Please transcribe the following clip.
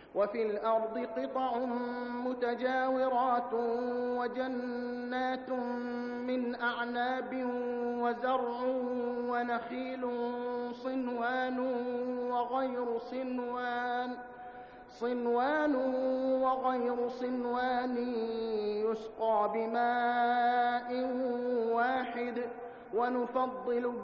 وفي الأرض قطع متجاورات وجنات من أعناب وزرع ونخيل صنوان وغير صنوان يسقى بماء واحد ونفضل